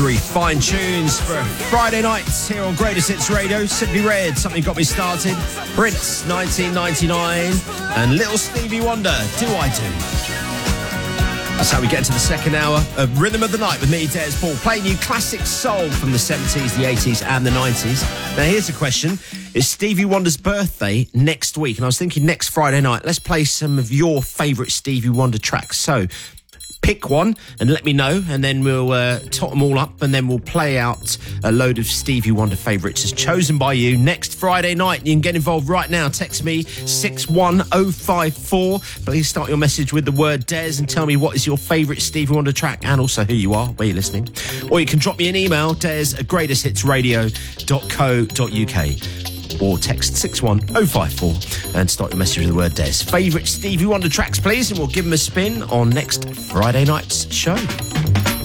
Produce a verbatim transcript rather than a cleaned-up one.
Three fine tunes for Friday nights here on Greatest Hits Radio. Simply Red, Something Got Me Started, Prince, nineteen ninety-nine, and Little Stevie Wonder, Do I Do. That's how we get into the second hour of Rhythm of the Night with me, Des Paul, playing you classic soul from the seventies, the eighties and the nineties. Now here's a question. It's Stevie Wonder's birthday next week, and I was thinking next Friday night, let's play some of your favourite Stevie Wonder tracks. So pick one and let me know, and then we'll uh, tot them all up, and then we'll play out a load of Stevie Wonder favourites as chosen by you next Friday night. You can get involved right now. Text me six one oh five four. Please start your message with the word Des and tell me what is your favourite Stevie Wonder track, and also who you are, where you're listening. Or you can drop me an email, des at greatest hits radio dot co dot uk. Or text six one oh five four and start your message with the word Des. Favourite Stevie Wonder tracks, please, and we'll give them a spin on next Friday night's show.